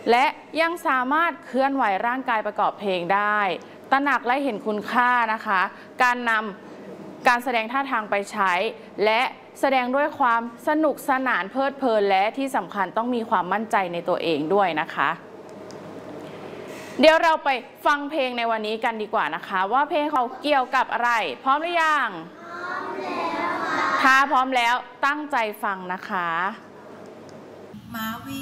และยังสามารถเคลื่อนไหวร่างกายประกอบเพลงได้ตระหนักและเห็นคุณค่านะคะการนำการแสดงท่าทางไปใช้และแสดงด้วยความสนุกสนานเพลิดเพลินและที่สำคัญต้องมีความมั่นใจในตัวเองด้วยนะคะเดี๋ยวเราไปฟังเพลงในวันนี้กันดีกว่านะคะว่าเพลงเขาเกี่ยวกับอะไรพร้อมหรือยังพร้อมแล้วค่ะถ้าพร้อมแล้วตั้งใจฟังนะคะมาวี